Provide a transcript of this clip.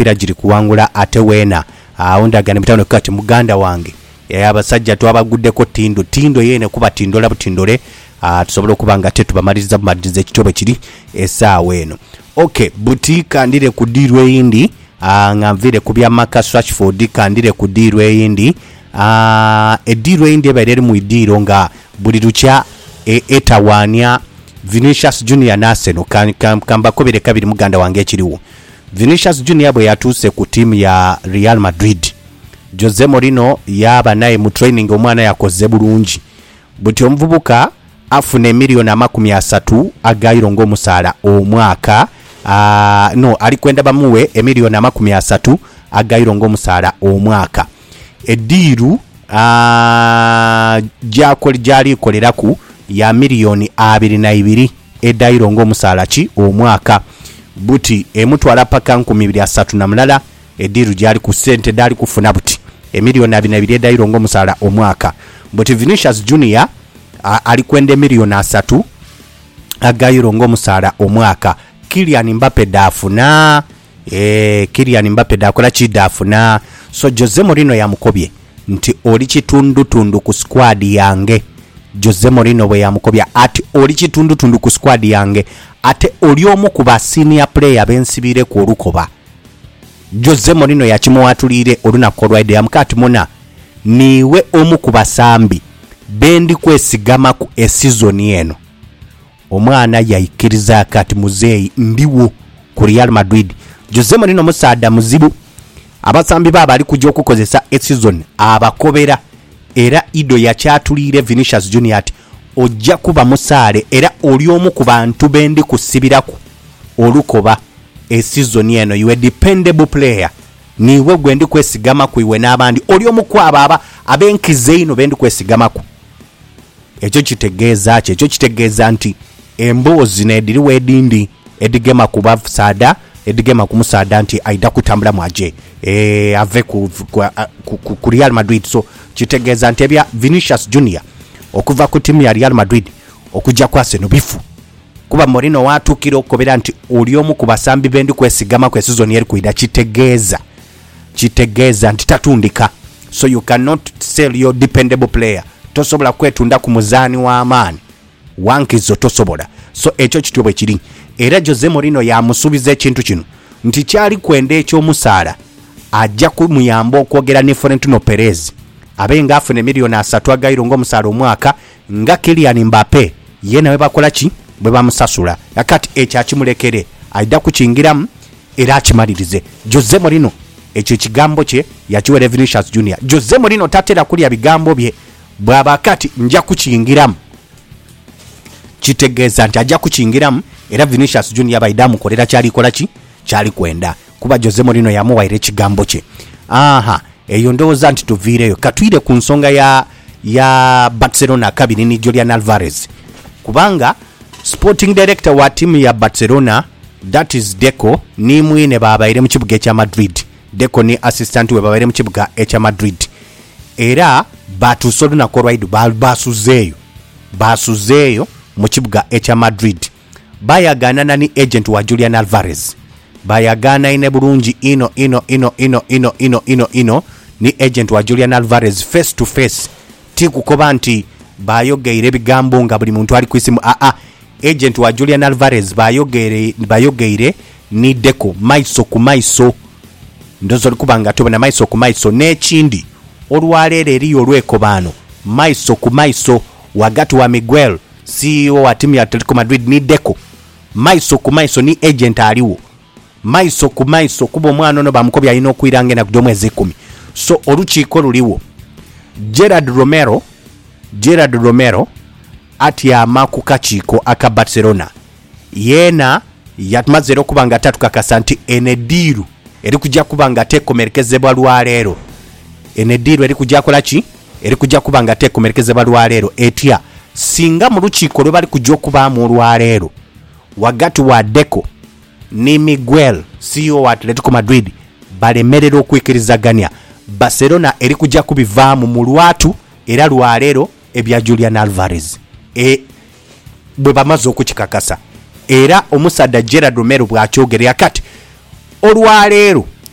emipiira giri kuwangula ate weena ondagana mitano kati muganda wange abasajja twabaguddeko tindo yene kuba tindola butindole tusobola okuba nga tetubamaliriza bumaliriza ekitobe kiri essaawa eno. Okay, buti kandire ku diiru eyindi nga nvire ku bya Marcus Rashford kandire ku diiru eyindi ediiru eyindi ebeera eri mu idiiro nga buli lukya etawaanya Vinicius Junior Naseno kambakobere kabiri muganda wange ekiriwo. Vinicius Junior bwe yatuuse ku tiimu ya Real Madrid, Jose Mourinho yaba naye mu training omwana yakoze bulungi, buti omuvubuka afune €30,000 agayiro ng'omusaala omwaka. Ali kwenda bamuwe €30,000 agayiro ng'omusaala omwaka. Ediiru gyali koleraku ya $22,000 edayiro ng'omusaala ki omwaka, buti emutwala paka 230 ediiru gyali ku sente dali kufuna buti $22,000 edayiro ng'omusaala omwaka, buti Vinicius Junior ali kwenda $3,000,000 agayiro ng'omusaala omwaka. Kylian Mbappe dafuna Kylian Mbappe dakola ki dafuna. So Jose Mourinho yamukobye nti oli kitundu ku squad yange. Jose Mourinho bwe yamukobya ati oli kitundu ku squad yange ate oli omu ku ba senior player bensibire ku olukoba. Jose Mourinho yakimuwatulire olunaku olwaide yamukati muna niwe omu ku basambi bendi kwesigama ku season eno. Omwana yayikiriza kati muzeeyi ndiwo ku Real Madrid. Jose Mourinho musaada muzibu, abasambi baba ali kujja okukozesa season abakobera, era Ido yakyatulire Vinicius Junior ati ojja kuba musaale era oli omu ku bantu bendi kusibiraku olukoba season eno. You a dependable player, niwe gwendi kwesigama ku iwe n'abandi, oli omu ku abo abenkize ino bendi kwesigamaku. Ekyo kitegeeza nti emboozi nediriwo edindi edigema kuba saada edigema ku musaada nti aida kutambula mwaje ave ku Real Madrid. So kitegeeza nti ebya Vinicius Junior okuva ku timu ya Real Madrid okujja kwa Arsenal bifu, kuba Mourinho watukira okobera nti oli omu ku basambi bendi kwesigama ku season eri kuida. Kitegeeza nti tatundika. So you cannot sell your dependable player. Tosobola kwetunda ku muzaani w'amaani wankizo tosobola. So ekyo kitobwe kiri, era Jose Mourinho yamusubiza ekintu kino nti kyali kwenda ekyomusaala ajja kumuyamba okwogera ne Florentino Perez abenga afune $3,000,000 agayiro ng'omusaala omwaka nga Kylian Mbappe yena we bakola ki bwe bamusasula yakati ekyo akimulekere aida kukingiramu era akimalirize. Jose Mourinho ekyo kigambo kye yakiwera Vinicius Junior. Jose Mourinho tatera kulya bigambo bye bwaba kati nja kukingiramu, kitegeeza nti ajja kukingiramu era Vinicius Junior baida mukolera kyali kwenda kuba Jose Mourinho yamuwaire ekigambo kye. Eyo ndowooza nti tuviireyo katwire ku nsonga ya Barcelona kabiri ni Julian Alvarez, kubanga sporting director wa timu ya Barcelona that is Deco ni mwine babaire mu kibuga ekya Madrid. Deco ni assistant we babaire mu kibuga ekya Madrid, era batusodu na korwaidu basuzeyo mu kibuga ekya Madrid. Bayagana ni agent wa Julian Alvarez, bayagana ine bulungi ino ni agent wa Julian Alvarez face to face, ti kukoba nti bayogeire bigambo nga buli muntu ali kwisimu. Agent wa Julian Alvarez bayogeire ni Deco maiso ku maiso, ndozo likubanga tobona maiso ku maiso. N'ekindi olwaleero eriyo olwekobano maiso ku maiso wagati wa Miguel CEO wa timu ya Atletico Madrid ni Deco maiso ku maiso ni agent aliwo maiso ku maiso kuba omwana ono bamukobya alina okwirange na mwezi 10. So olukiiko luliwo. Gerard Romero ati amaku kakiiko aka Barcelona yena yatmaze okubanga tatukakasa nti enediru eri kujja kubanga tekomerekezebwa lwaleero. Enediru eri kujja kola ki eri kujja kubanga tekomerekezebwa lwaleero etya singa mu lukiiko lwe bali kujja okubaamu olwaleero wagati wa Deco ni Miguel CEO wa Atletico Madrid balemerera okwikirizaganya, Barcelona eri kujja kubivaamu mu lwatu era lwaleero ebya Julian Alvarez bwe bamaze okukikakasa. Era omusadde Gerard Romero bw'akyogera kati olwaleero